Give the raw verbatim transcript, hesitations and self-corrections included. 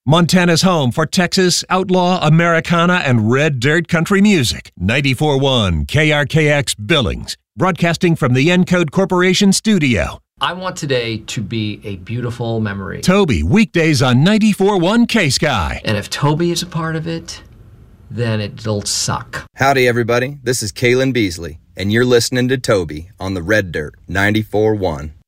Montana's home for Texas, outlaw, Americana, and red dirt country music. ninety-four point one K R K X Billings, broadcasting from the Encode Corporation studio. I want today to be a beautiful memory. Toby, weekdays on ninety-four point one K-Sky. And if Toby is a part of it, then it'll suck. Howdy, everybody. This is Kalen Beasley, and you're listening to Toby on the Red Dirt ninety-four point one.